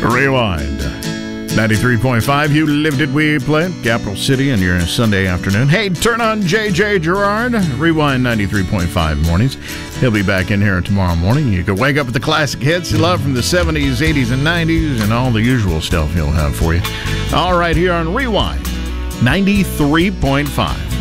Rewind. 93.5, you lived it, we played. Capital City on your Sunday afternoon. Hey, turn on J.J. Gerard. Rewind 93.5 mornings. He'll be back in here tomorrow morning. You can wake up with the classic hits you love from the 70s, 80s, and 90s, and all the usual stuff he'll have for you. All right, here on Rewind 93.5.